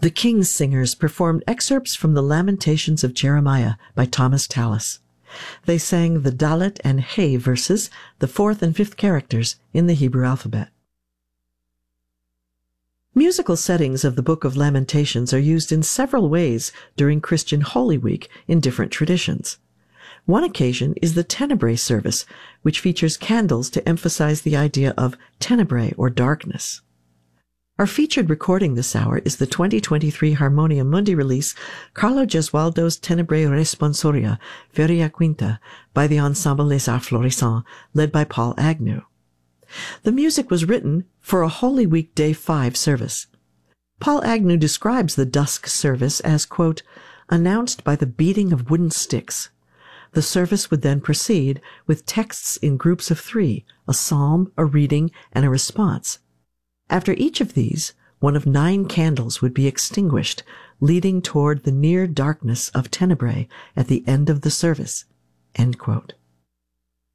The King's Singers performed excerpts from the Lamentations of Jeremiah by Thomas Tallis. They sang the Dalet and He verses, the fourth and fifth characters in the Hebrew alphabet. Musical settings of the Book of Lamentations are used in several ways during Christian Holy Week in different traditions. One occasion is the Tenebrae service, which features candles to emphasize the idea of tenebrae or darkness. Our featured recording this hour is the 2023 Harmonia Mundi release Carlo Gesualdo's Tenebrae Responsoria, Feria Quinta, by the Ensemble Les Arts Florissants, led by Paul Agnew. The music was written for a Holy Week Day 5 service. Paul Agnew describes the dusk service as, quote, announced by the beating of wooden sticks. The service would then proceed with texts in groups of 3, a psalm, a reading, and a response. After each of these, one of 9 candles would be extinguished, leading toward the near darkness of tenebrae at the end of the service. End quote.